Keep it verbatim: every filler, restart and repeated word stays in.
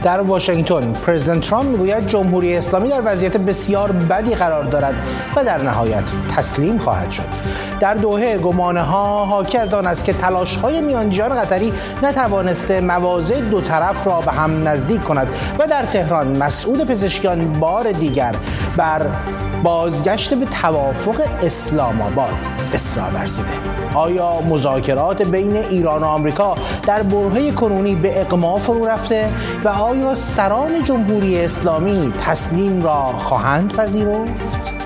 در واشنگتن پرزیدنت ترامپ میگوید جمهوری اسلامی در وضعیت بسیار بدی قرار دارد و در نهایت تسلیم خواهد شد. در دوحه گمانه‌ها حاکی از آن است که تلاش‌های میانجیان قطری نتوانسته مواضع دو طرف را به هم نزدیک کند و در تهران مسعود پزشکیان بار دیگر بر بازگشت به توافق اسلام آباد اصرار ورزیده. آیا مذاکرات بین ایران و آمریکا در برهه کنونی به اغما فرو رفته و آیا سران جمهوری اسلامی تسلیم را خواهند پذیرفت؟